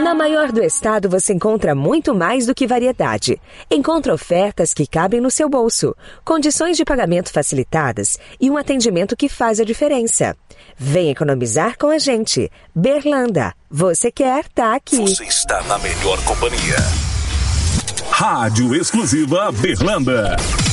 Na maior do estado você encontra muito mais do que variedade. Encontra ofertas que cabem no seu bolso, condições de pagamento facilitadas e um atendimento que faz a diferença. Vem economizar com a gente. Berlanda, você quer tá aqui. Você está na melhor companhia. Rádio Exclusiva Berlanda.